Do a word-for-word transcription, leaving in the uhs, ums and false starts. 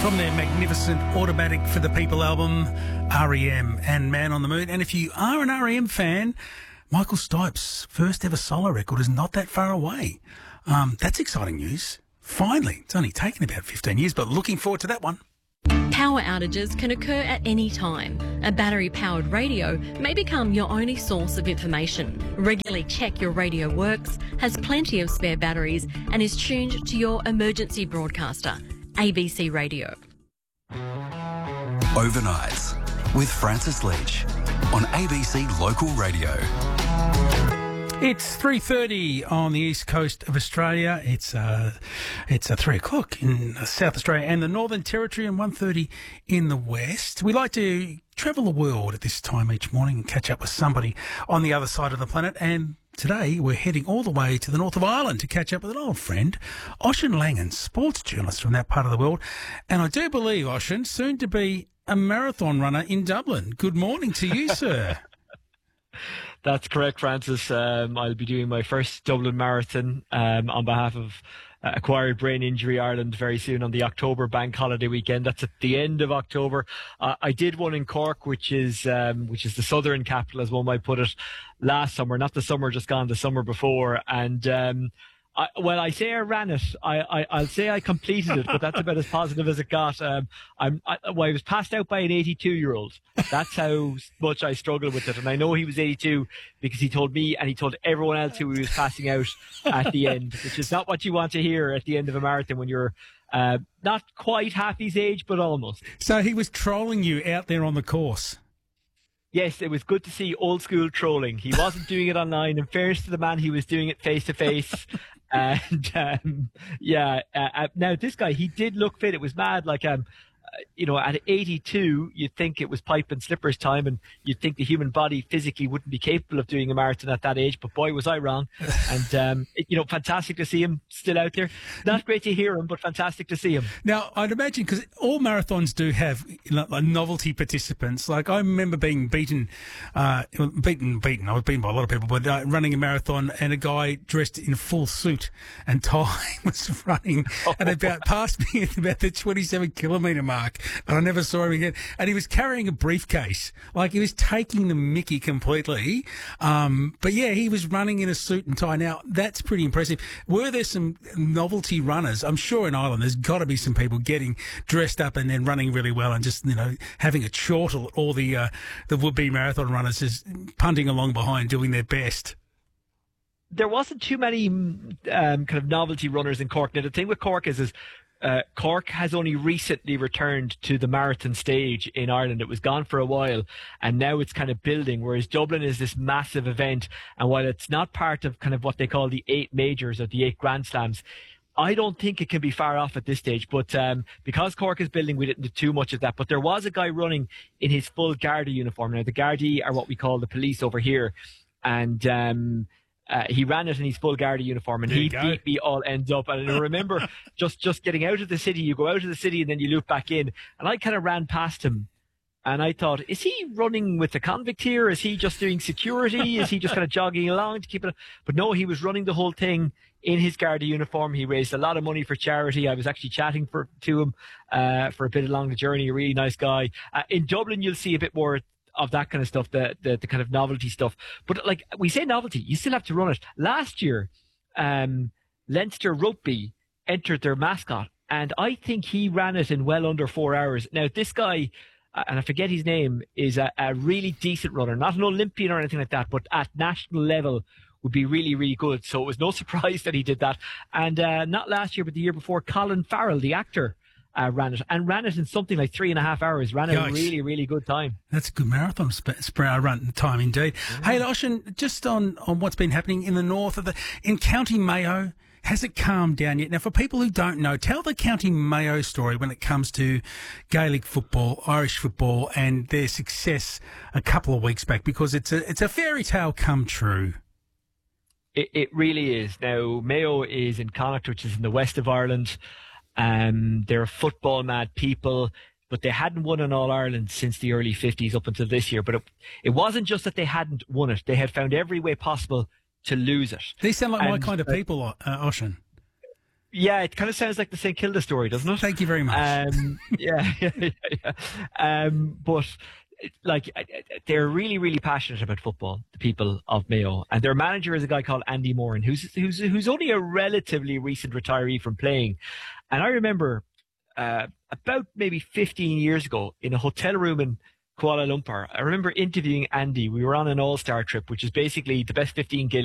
from their magnificent Automatic for the People album, R E M and Man on the Moon. And if you are an R E M fan, Michael Stipe's first ever solo record is not that far away. Um, that's exciting news. Finally, it's only taken about fifteen years, but looking forward to that one. Power outages can occur at any time. A battery-powered radio may become your only source of information. Regularly check your radio works, has plenty of spare batteries, and is tuned to your emergency broadcaster, A B C Radio. Overnights with Francis Leach on A B C Local Radio. It's three thirty on the east coast of Australia. It's uh, it's uh, three o'clock in South Australia and the Northern Territory, and one thirty in the west. We like to travel the world at this time each morning and catch up with somebody on the other side of the planet. And today we're heading all the way to the north of Ireland to catch up with an old friend, Oisín Langan, sports journalist from that part of the world. And I do believe, Oisín, soon to be a marathon runner in Dublin. Good morning to you, sir. That's correct, Francis. Um, I'll be doing my first Dublin Marathon um, on behalf of uh, Acquired Brain Injury Ireland very soon on the October bank holiday weekend. That's at the end of October. Uh, I did one in Cork, which is um, which is the southern capital, as one might put it, last summer. Not the summer just gone, the summer before. And um, I, well, I say I ran it. I, I, I'll say I completed it, but that's about as positive as it got. Um, I'm, I, well, I was passed out by an eighty-two-year-old. That's how much I struggled with it. And I know he was eighty-two because he told me and he told everyone else who he was passing out at the end, which is not what you want to hear at the end of a marathon when you're uh, not quite half his age, but almost. So he was trolling you out there on the course. Yes, it was good to see old school trolling. He wasn't doing it online. In fairness to the man, he was doing it face to face. And um, yeah, uh, uh, now this guy, he did look fit. It was mad. Like, um, uh, you know, at eighty-two, you'd think it was pipe and slippers time, and you'd think the human body physically wouldn't be capable of doing a marathon at that age. But boy, was I wrong. And, um, it, you know, fantastic to see him still out there. Not great to hear him, but fantastic to see him. Now, I'd imagine, because all marathons do have, you know, like novelty participants. Like, I remember being beaten, uh, beaten, beaten. I was beaten by a lot of people, but uh, running a marathon, and a guy dressed in full suit and tie was running and about passed me at about the twenty-seven kilometre mark, and I never saw him again. And he was carrying a briefcase, like he was taking the mickey completely. Um, but yeah, he was running in a suit and tie. Now, that's pretty impressive. Were there some novelty runners? I'm sure in Ireland there's got to be some people getting dressed up and then running really well and just, you know, having a chortle at all the uh, the would-be marathon runners just punting along behind, doing their best. There wasn't too many um, kind of novelty runners in Cork. Now, the thing with Cork is, is uh, Cork has only recently returned to the marathon stage in Ireland. It was gone for a while, and now it's kind of building, whereas Dublin is this massive event. And while it's not part of kind of what they call the eight majors or the eight Grand Slams, I don't think it can be far off at this stage. But um, because Cork is building, we didn't do too much of that. But there was a guy running in his full Gardaí uniform. Now, the Gardaí are what we call the police over here. And um, uh, he ran it in his full Gardaí uniform, and he beat me all ends up. And I remember just, just getting out of the city. You go out of the city and then you loop back in. And I kind of ran past him. And I thought, is he running with the convict here? Is he just doing security? Is he just kind of jogging along to keep it? But no, he was running the whole thing in his Gardaí uniform. He raised a lot of money for charity. I was actually chatting for, to him uh, for a bit along the journey. A really nice guy. Uh, in Dublin, you'll see a bit more of that kind of stuff, the, the the kind of novelty stuff. But like we say novelty, you still have to run it. Last year, um, Leinster Rugby entered their mascot, and I think he ran it in well under four hours. Now, this guy, and I forget his name, is a, a really decent runner, not an Olympian or anything like that, but at national level would be really, really good. So it was no surprise that he did that. And uh, not last year, but the year before, Colin Farrell, the actor, uh, ran it, and ran it in something like three and a half hours, ran it a really, really good time. That's a good marathon sp- sp- run time indeed. Mm. Hey, Oisín, just on, on what's been happening in the north of the, in County Mayo, has it calmed down yet? Now, for people who don't know, tell the County Mayo story when it comes to Gaelic football, Irish football, and their success a couple of weeks back, because it's a it's a fairy tale come true. It, it really is. Now, Mayo is in Connacht, which is in the west of Ireland. Um, they're football mad people, but they hadn't won an All-Ireland since the early fifties up until this year. But it, it wasn't just that they hadn't won it. They had found every way possible to lose it. These sound like and, my kind of uh, people, uh, Oisín. Yeah, it kind of sounds like the Saint Kilda story, doesn't it? Thank you very much. Um, yeah, yeah, yeah, yeah. Um, but like they're really, really passionate about football. The people of Mayo, and their manager is a guy called Andy Moran, who's who's who's only a relatively recent retiree from playing. And I remember uh, about maybe fifteen years ago in a hotel room in Kuala Lumpur, I remember interviewing Andy. We were on an all-star trip, which is basically the best fifteen K